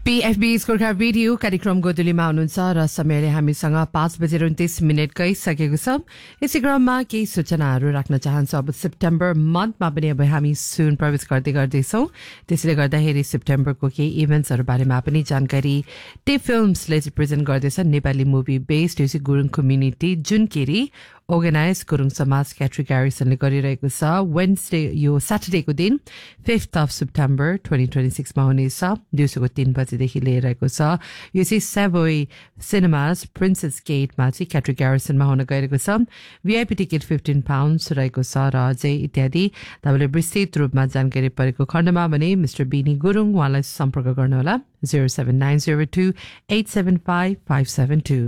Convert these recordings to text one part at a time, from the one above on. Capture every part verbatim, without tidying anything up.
पीएफबी स्कोरका video कार्यक्रम गोदुलीमा हुनुहुन्छ र समयले हामीसँग पाँच बजेर उन्तिस मिनट गइसकेको छ। यसै क्रममा केही सूचनाहरू राख्न चाहन्छु। अब सेप्टेम्बर मन्थमा पनि अब हामी सुन प्रवेश गर्दै गर्दैछौँ, त्यसैले गर्दाखेरि सेप्टेम्बरको केही इभेन्ट्सहरू बारेमा पनि जानकारी टे फिल्म्सले चाहिँ प्रेजेन्ट गर्दैछ। नेपाली मुभी बेस्ड यो चाहिँ गुरुङ कम्युनिटी जुनकेरी अर्गनाइज गुरुङ समाज क्याट्री ग्यारिसनले गरिरहेको छ। वेन्सडे यो स्याटरडेको दिन fifth of September twenty twenty सिक्समा हुनेछ, दिउँसोको तीन बजीदेखि लिइरहेको छ। यो चाहिँ सेभोई सिनेमाज प्रिन्सेस गेटमा चाहिँ क्याट्री ग्यारिसनमा हुन गइरहेको छ। भिआइपी टिकट फिफ्टिन पाउन्ड्स रहेको छ र अझै इत्यादि तपाईँले विस्तृत रूपमा जानकारी परेको खण्डमा भने मिस्टर बिनी गुरुङ उहाँलाई सम्पर्क गर्नुहोला zero seven nine zero two at seven five five seven two.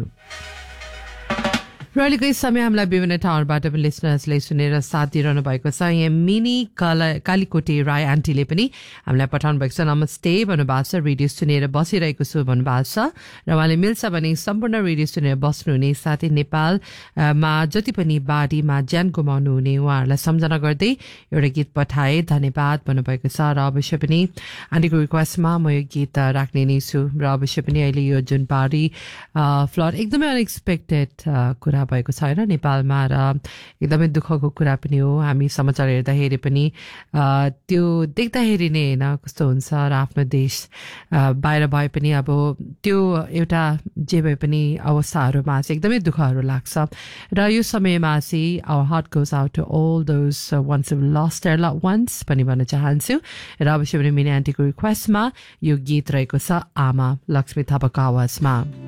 र अहिलेको यस समय हामीलाई विभिन्न ठाउँबाट पनि लिसनर्सले सुनेर साथ दिइरहनु भएको छ। यहाँ मिनी काला कालीकोटे राई आन्टीले पनि हामीलाई पठाउनु भएको छ। नमस्ते भन्नुभएको छ, रेडियो सुनेर बसिरहेको छु भन्नुभएको छ र उहाँले मिल्छ भने सम्पूर्ण रेडियो सुनेर बस्नुहुने साथै नेपालमा जति पनि बाढीमा ज्यान गुमाउनु हुने उहाँहरूलाई सम्झना गर्दै एउटा गीत पठाए, धन्यवाद भन्नुभएको छ। र अवश्य पनि आन्टीको रिक्वेस्टमा म यो गीत राख्ने नै छु। र अवश्य पनि अहिले यो जुन बाढी फ्लड एकदमै अनएक्सपेक्टेड कुरा भएको छ होइन नेपालमा, र एकदमै दुःखको कुरा पनि हो। हामी समाचार हेर्दाखेरि पनि त्यो देख्दाखेरि नै होइन कस्तो हुन्छ र आफ्नो देश बाहिर भए पनि अब त्यो एउटा जे भए पनि अवस्थाहरूमा चाहिँ एकदमै दुःखहरू लाग्छ। र यो समयमा चाहिँ our heart goes out to all those once who lost their loved once पनि भन्न चाहन्छु। र अवश्य पनि मिनी आन्टीको रिक्वेस्टमा यो गीत रहेको छ आमा, लक्ष्मी थापाको आवाजमा।